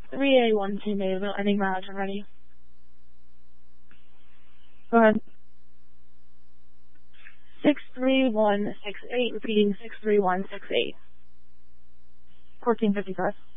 3A12 Mayville, ending mileage when ready. Go ahead. 63168, repeating 63168. 1455.